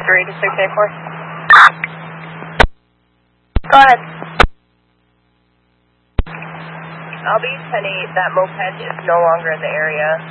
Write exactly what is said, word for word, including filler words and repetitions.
three to six eight four. Go ahead. I'll be ten eight. That moped is no longer in the area.